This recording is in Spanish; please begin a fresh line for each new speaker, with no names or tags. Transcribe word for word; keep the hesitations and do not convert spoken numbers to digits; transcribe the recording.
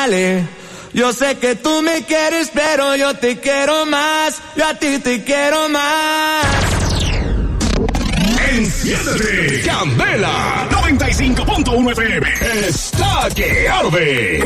vale. Yo sé que tú me quieres, pero yo te quiero más. Yo a ti te quiero más.
Enciéndete, Candela noventa y cinco punto uno F M. Está que arde.